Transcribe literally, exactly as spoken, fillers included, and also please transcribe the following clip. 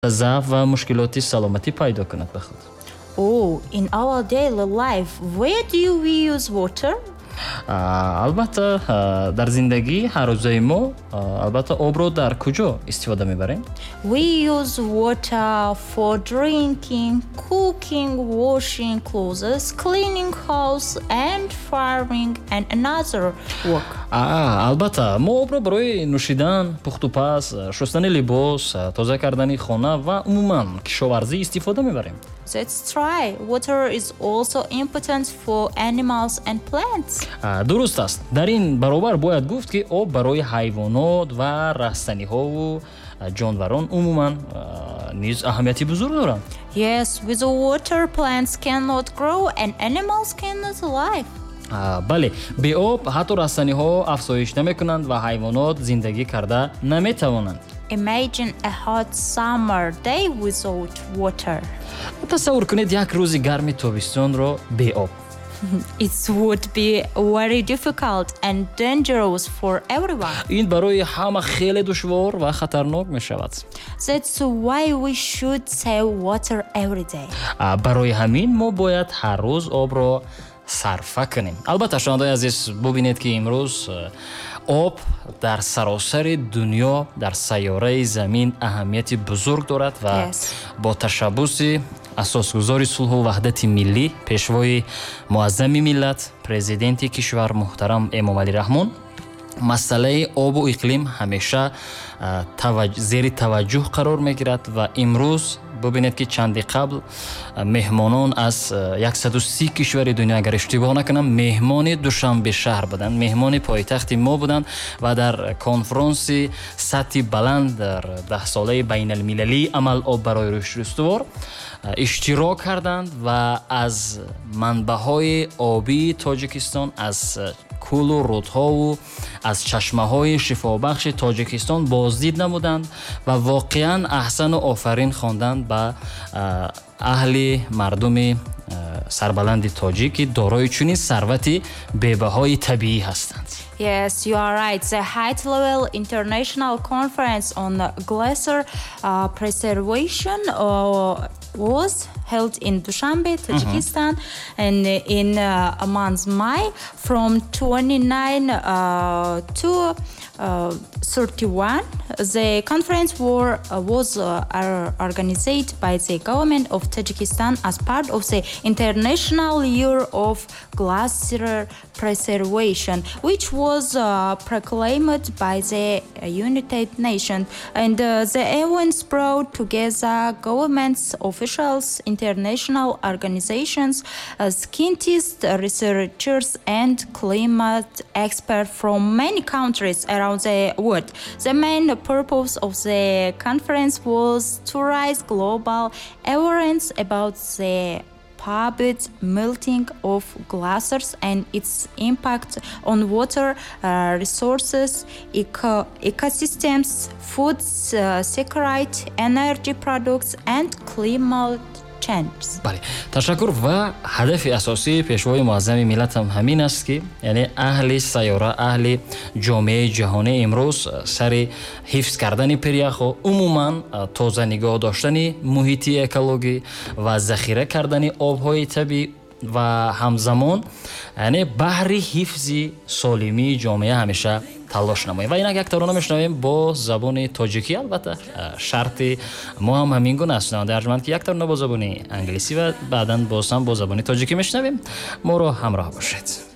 ضعف و مشکلات سلامتی پیدا کند بخود. Oh, in our daily life, where do we use water? البته در زندگی هر روزه ما البته آب رو در کجا استفاده میبریم؟ We use water for drinking, cooking, washing clothes, cleaning house and farming and another work. البته ما آب رو برای نوشیدن، پخت و پز، شستن لباس، تازه کردن خانه و عموما کشاورزی استفاده میبریم. That's right. Water is also important for animals and plants. درست است. در این برابر باید گفت که آب برای حیوانات و رستنی‌ها و جانوران عموما نیز اهمیتی بزرگ دارند. Yes, without water plants cannot grow and animals cannot live. بله، بی آب حتی رستنی‌ها افزایش نمی‌کنند و حیوانات زندگی کرده نمی‌توانند. Imagine a hot summer day without water. تصور کنید یک روز گرم تابستان را بی آب. It would be very difficult and dangerous for everyone. این برای همه خیلی دشوار و خطرناک می شود. That's why we should save water every day. برای همین ما باید هر روز آب را صرفه کنیم. البته شنوندگان عزیز ببینید که امروز آب در سراسر دنیا در سیاره زمین اهمیت بزرگ دارد و yes. با تشبث اساسگزار صلح و وحدت ملی، پیشوای معظم ملت، پرزیدنت کشور محترم امام علی رحمان، مسئله آب و اقلیم همیشه توجه زیر توجه قرار میگیرد و امروز ببینید که چندی قبل مهمانان از صد و سی کشور دنیا اگر اشتباه نکنم مهمان دوشنبه شهر بودند، مهمان پایتخت ما بودند و در کنفرانس سطح بلند در ده ساله بین المللی عمل آب برای رشد استوار اشتراک کردند و از منبع‌های آبی تاجیکستان، از کول و رودها و از چشمه‌های شفابخش تاجیکستان بازدید نمودند و واقعاً احسن و آفرین خواندند به اهل مردم سربلند تاجیک دارای چنین ثروت بی‌بهای طبیعی هستند. Yes, you are right. The high-level international conference on glacier uh, preservation uh, was held in Dushanbe, Tajikistan, mm-hmm. and in uh, a month May from twenty-ninth uh, to uh, thirty-one. The conference were, uh, was uh, organized by the government of Tajikistan as part of the International Year of Glacier Preservation, which was uh, proclaimed by the United Nations. And uh, the events brought together governments, officials, international organizations, uh, scientists, researchers, and climate experts from many countries around the world. The main purpose of the conference was to raise global awareness about the rapid melting of glaciers and its impact on water uh, resources, eco- ecosystems, food uh, security, energy products, and climate change. بله، تشکر و هدف اساسی پیشوای معظم ملت هم همین است که یعنی اهل سیاره، اهل جامعه جهانی امروز سر حفظ کردن پریخ و عموما تازه نگاه داشتن محیط اکولوژی و ذخیره کردن آبهای طبیعی و همزمان یعنی بهر حفظ سالمی جامعه همیشه تلاش نماییم. و اینک یک ترانه میشنویم با زبان تاجیکی. البته شرط ما هم همین گونه است در ارجمند که یک ترانه با زبان انگلیسی و بعداً باز هم با زبان تاجیکی میشنویم. ما رو همراه باشید.